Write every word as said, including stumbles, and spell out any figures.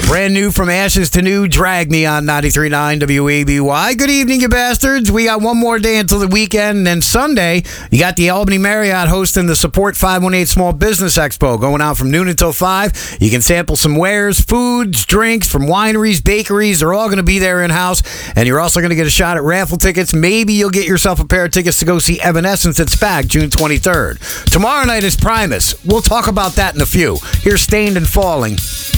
Brand new From Ashes to New, Drag Me on ninety-three point nine W A B Y. Good evening, you bastards. We got one more day until the weekend, and then Sunday, you got the Albany Marriott hosting the Support five one eight Small Business Expo going out from noon until five. You can sample some wares, foods, drinks from wineries, bakeries. They're all going to be there in-house, and you're also going to get a shot at raffle tickets. Maybe you'll get yourself a pair of tickets to go see Evanescence at SPAC June twenty-third. Tomorrow night is Primus. We'll talk about that in a few. Here's Stained and Falling.